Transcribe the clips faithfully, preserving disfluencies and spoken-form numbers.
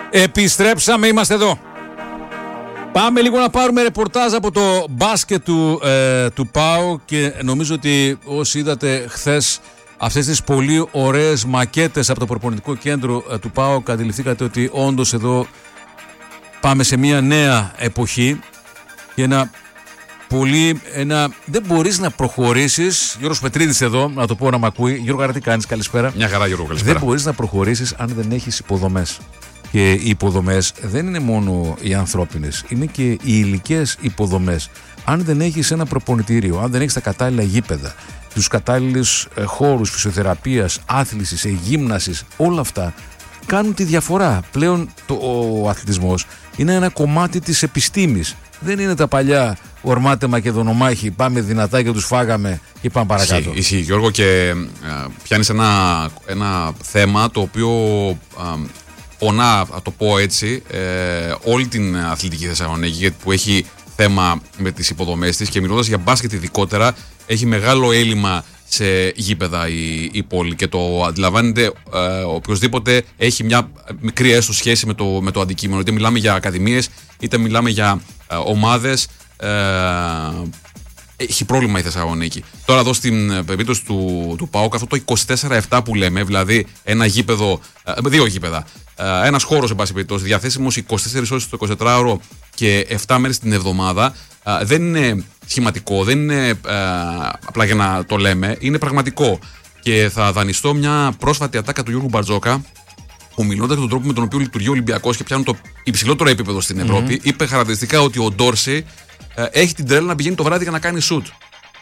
Επιστρέψαμε, είμαστε εδώ. Πάμε λίγο να πάρουμε ρεπορτάζ από το μπάσκετ του, ε, του ΠΑΟΚ και νομίζω ότι όσοι είδατε χθες αυτές τις πολύ ωραίες μακέτες από το προπονητικό κέντρο ε, του ΠΑΟΚ, αντιληφθήκατε ότι όντως εδώ πάμε σε μια νέα εποχή και ένα πολύ, ένα, δεν μπορείς να προχωρήσεις. Γιώργος Πετρίδης εδώ, να το πω να μ' ακούει. Γιώργο, τι κάνεις, καλησπέρα. Μια χαρά, Γιώργο, καλησπέρα. Δεν μπορείς να προχωρήσεις αν δεν έχεις υποδομές. Και οι υποδομές δεν είναι μόνο οι ανθρώπινες, είναι και οι υλικές υποδομές. Αν δεν έχεις ένα προπονητήριο, αν δεν έχεις τα κατάλληλα γήπεδα, τους κατάλληλους ε, χώρους φυσιοθεραπείας, άθλησης, γύμνασης, όλα αυτά κάνουν τη διαφορά. Πλέον το, ο, ο αθλητισμός είναι ένα κομμάτι της επιστήμης. Δεν είναι τα παλιά ορμάτε μακεδονομάχοι, πάμε δυνατά και τους φάγαμε και πάμε παρακάτω. Ισχύει, ισχύει Γιώργο, και α, πιάνεις ένα, ένα θέμα το οποίο α, πονά, να το πω έτσι, ε, όλη την αθλητική Θεσσαλονίκη, που έχει θέμα με τις υποδομές της, και μιλώντας για μπάσκετ ειδικότερα, έχει μεγάλο έλλειμμα σε γήπεδα η, η πόλη, και το αντιλαμβάνεται ε, οποιοσδήποτε έχει μια μικρή έστω σχέση με το, με το αντικείμενο, είτε μιλάμε για ακαδημίες είτε μιλάμε για ε, ομάδες. Ε, έχει πρόβλημα η Θεσσαλονίκη. Τώρα εδώ στην περίπτωση του, του ΠΑΟΚ, αυτό το είκοσι τέσσερα επτά που λέμε, δηλαδή ένα γήπεδο, δύο γήπεδα, ένας χώρος, εν πάση περιπτώσει, διαθέσιμος είκοσι τέσσερις ώρες το εικοσιτετράωρο και επτά μέρες την εβδομάδα, δεν είναι σχηματικό, δεν είναι απλά για να το λέμε, είναι πραγματικό. Και θα δανειστώ μια πρόσφατη ατάκα του Γιώργου Μπαρτζόκα, που μιλώντας για τον τρόπο με τον οποίο λειτουργεί ο Ολυμπιακός και πιάνουν το υψηλότερο επίπεδο στην Ευρώπη, mm-hmm. είπε χαρακτηριστικά ότι ο Ντόρση ε, έχει την τρέλα να πηγαίνει το βράδυ για να κάνει σουτ.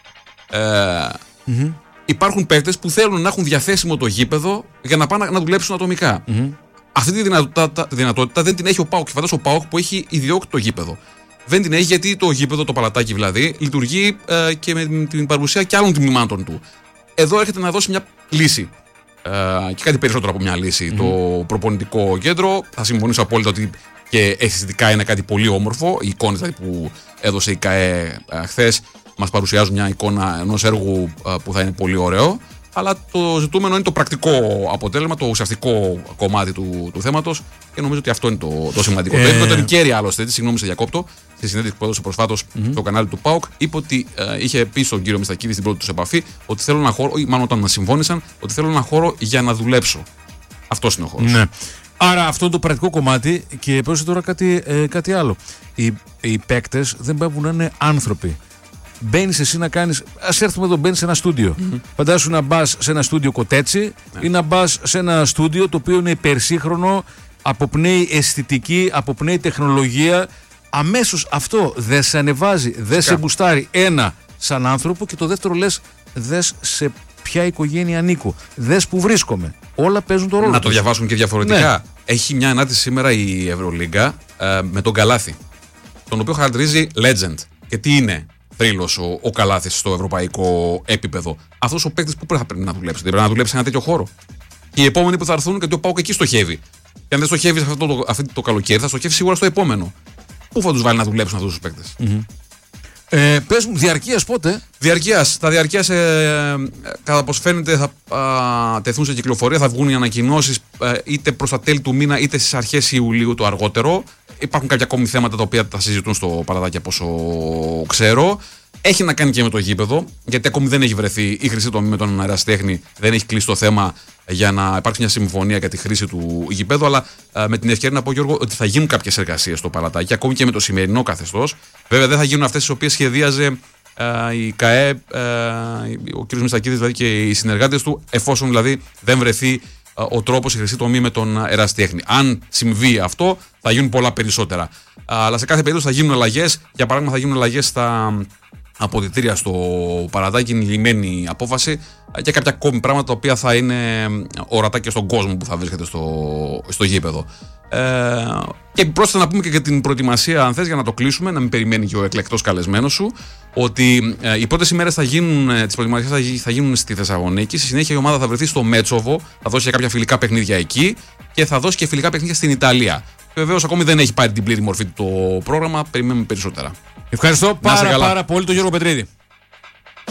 Ε, mm-hmm. Υπάρχουν παίκτες που θέλουν να έχουν διαθέσιμο το γήπεδο για να πάνε να δουλέψουν ατομικά. Mm-hmm. Αυτή τη δυνατότητα, δυνατότητα δεν την έχει ο ΠΑΟΚ. Και φαντάζομαι ο ΠΑΟΚ που έχει ιδιόκτητο το γήπεδο. Δεν την έχει γιατί το γήπεδο, το παλατάκι δηλαδή, λειτουργεί ε, και με την παρουσία και άλλων τμήματων του. Εδώ έρχεται να δώσει μια λύση. Uh, και κάτι περισσότερο από μια λύση. Mm-hmm. Το προπονητικό κέντρο, θα συμφωνήσω απόλυτα ότι και αισθητικά είναι κάτι πολύ όμορφο. Οι εικόνες δηλαδή που έδωσε η ΚΑΕ uh, χθες μας παρουσιάζουν μια εικόνα ενός έργου uh, που θα είναι πολύ ωραίο. Αλλά το ζητούμενο είναι το πρακτικό αποτέλεσμα, το ουσιαστικό κομμάτι του, του θέματος, και νομίζω ότι αυτό είναι το, το σημαντικό. Ε... Το είπε ο Τερικέρη άλλωστε, συγγνώμη σε διακόπτω, στη συνέντευξη που έδωσε προσφάτως mm-hmm. στο κανάλι του ΠΑΟΚ, είπε ότι ε, είχε πει στον κύριο Μιστακίδη στην πρώτη του επαφή ότι θέλω ένα χώρο, ή μάλλον όταν συμφώνησαν, ότι θέλω ένα χώρο για να δουλέψω. Αυτός είναι ο χώρος. Ναι. Άρα αυτό είναι το πρακτικό κομμάτι, και πρόσθεσε τώρα κάτι, ε, κάτι άλλο. Οι, οι παίκτες δεν πρέπει να είναι άνθρωποι. Μπαίνεις εσύ να κάνεις. Ας έρθουμε εδώ, μπαίνεις σε ένα στούντιο. Mm-hmm. Φαντάσου να μπας σε ένα στούντιο κοτέτσι yeah. ή να μπας σε ένα στούντιο το οποίο είναι υπερσύγχρονο, αποπνέει αισθητική, αποπνέει τεχνολογία. Αμέσως αυτό δεν σε ανεβάζει, δεν σε μπουστάρει. Ένα, σαν άνθρωπο, και το δεύτερο λες, δες σε ποια οικογένεια ανήκω. Δες που βρίσκομαι. Όλα παίζουν το ρόλο. Να το διαβάσουν και διαφορετικά. Ναι. Έχει μια ανάρτηση σήμερα η Ευρωλίγκα ε, με τον Καλάθι, τον οποίο χαρακτηρίζει legend. Και τι είναι θρύλος ο, ο Καλάθης στο ευρωπαϊκό επίπεδο. Αυτός ο παίκτης που πρέπει, πρέπει να δουλέψει. Δεν πρέπει να δουλέψει σε ένα τέτοιο χώρο. Και οι επόμενοι που θα έρθουν, γιατί ο ΠΑΟΚ εκεί στοχεύει. Και αν δεν στοχεύει αυτό το, αυτό το καλοκαίρι, θα στοχεύει σίγουρα στο επόμενο. Πού θα τους βάλει να δουλέψουν αυτούς τους παίκτες. Mm-hmm. Ε, πες μου, διαρκείας πότε? Διαρκείας. Τα διαρκείας, ε, κατά πως φαίνεται, θα α, τεθούν σε κυκλοφορία, θα βγουν οι ανακοινώσεις ε, είτε προς τα τέλη του μήνα είτε στις αρχές Ιουλίου το αργότερο. Υπάρχουν κάποια ακόμη θέματα τα οποία θα συζητούν στο παραδάκι από όσο ξέρω. Έχει να κάνει και με το γήπεδο, γιατί ακόμη δεν έχει βρεθεί η χρυσή τομή με τον αεραστέχνη, δεν έχει κλείσει το θέμα για να υπάρξει μια συμφωνία για τη χρήση του γηπέδου. Αλλά α, με την ευκαιρία να πω, Γιώργο, ότι θα γίνουν κάποιες εργασίες στο παρατάκι, ακόμη και με το σημερινό καθεστώς. Βέβαια, δεν θα γίνουν αυτές τις οποίες σχεδίαζε α, η ΚΑΕ, α, ο κ. Μιστακίδης δηλαδή και οι συνεργάτες του, εφόσον δηλαδή δεν βρεθεί α, ο τρόπος, η χρυσή τομή με τον αεραστέχνη. Αν συμβεί αυτό, θα γίνουν πολλά περισσότερα. Α, αλλά σε κάθε περίπτωση θα γίνουν αλλαγές. Για παράδειγμα, θα γίνουν αλλαγές στα αποδυτήρια στο παρατάκι, είναι λυμμένη απόφαση, και κάποια ακόμη πράγματα τα οποία θα είναι ορατά και στον κόσμο που θα βρίσκεται στο, στο γήπεδο. Ε, και πρόσθετα να πούμε και για την προετοιμασία, αν θες, για να το κλείσουμε, να μην περιμένει και ο εκλεκτός καλεσμένος σου, ότι ε, οι πρώτες ημέρες θα γίνουν, τις προετοιμασίες θα, θα γίνουν στη Θεσσαλονίκη. Στη συνέχεια η ομάδα θα βρεθεί στο Μέτσοβο, θα δώσει κάποια φιλικά παιχνίδια εκεί και θα δώσει και φιλικά παιχνίδια στην Ιταλία. Βεβαίως ακόμη δεν έχει πάρει την πλήρη μορφή το πρόγραμμα, περιμένουμε περισσότερα. Ευχαριστώ πάρα, πάρα πολύ τον Γιώργο Πετρίδη.